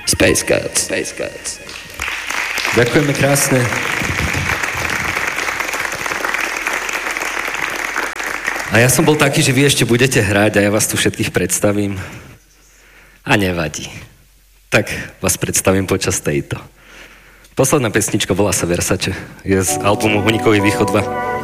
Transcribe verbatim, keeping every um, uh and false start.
Space Cats. Space Cats. Ďakujeme krásne. A ja som bol taký, že vy ešte budete hrať a ja vás tu všetkých predstavím. A nevadí. Tak vás predstavím počas tejto. Posledná pesnička volá sa Versace. Je z albumu Hunikový východ dva.